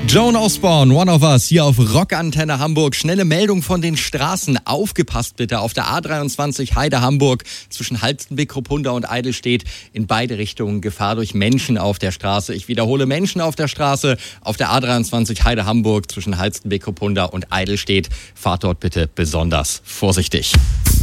Joan Osborne, One of Us, hier auf Rockantenne Hamburg. Schnelle Meldung von den Straßen. Aufgepasst bitte auf der A23 Heide-Hamburg zwischen Halstenbek, Kruppunda und Eidelstedt. In beide Richtungen Gefahr durch Menschen auf der Straße. Ich wiederhole, Menschen auf der Straße auf der A23 Heide-Hamburg zwischen Halstenbek, Kruppunda und Eidelstedt. Fahrt dort bitte besonders vorsichtig.